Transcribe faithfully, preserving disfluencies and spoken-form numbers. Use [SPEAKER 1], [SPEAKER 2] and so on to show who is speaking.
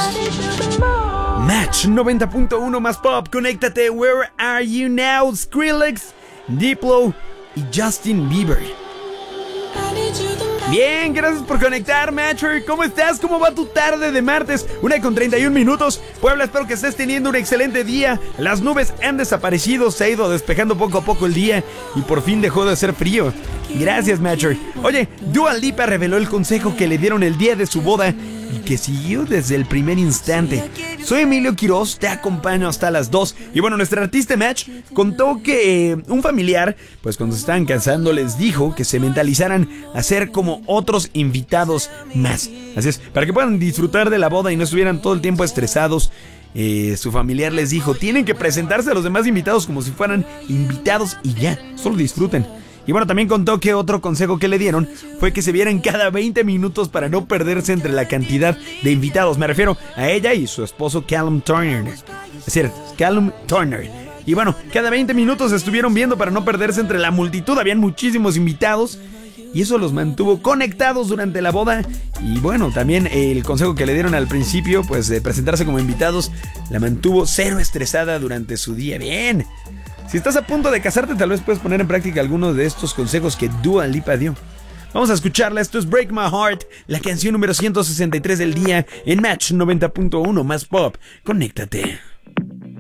[SPEAKER 1] Match noventa punto uno más pop, conéctate. Where Are You Now, Skrillex, Diplo y Justin Bieber. Bien, gracias por conectar, Matcher. ¿Cómo estás? ¿Cómo va tu tarde de martes? Una con treinta y un minutos. Puebla, espero que estés teniendo un excelente día. Las nubes han desaparecido, se ha ido despejando poco a poco el día y por fin dejó de hacer frío. Gracias, Matcher. Oye, Dua Lipa reveló el consejo que le dieron el día de su boda y que siguió desde el primer instante. Soy Emilio Quiroz, te acompaño hasta las dos. Y bueno, nuestra artista Match contó que eh, un familiar, pues cuando se estaban casando, les dijo que se mentalizaran a ser como otros invitados más. Así es, para que puedan disfrutar de la boda y no estuvieran todo el tiempo estresados. Eh, su familiar les dijo, tienen que presentarse a los demás invitados como si fueran invitados y ya, solo disfruten. Y bueno, también contó que otro consejo que le dieron fue que se vieran cada veinte minutos para no perderse entre la cantidad de invitados. Me refiero a ella y su esposo Callum Turner. Es decir, Callum Turner. Y bueno, cada veinte minutos se estuvieron viendo para no perderse entre la multitud. Habían muchísimos invitados y eso los mantuvo conectados durante la boda. Y bueno, también el consejo que le dieron al principio, pues de presentarse como invitados, la mantuvo cero estresada durante su día. Bien. Si estás a punto de casarte, tal vez puedes poner en práctica algunos de estos consejos que Dua Lipa dio. Vamos a escucharla. Esto es Break My Heart, la canción número ciento sesenta y tres del día en Match noventa punto uno más pop. Conéctate.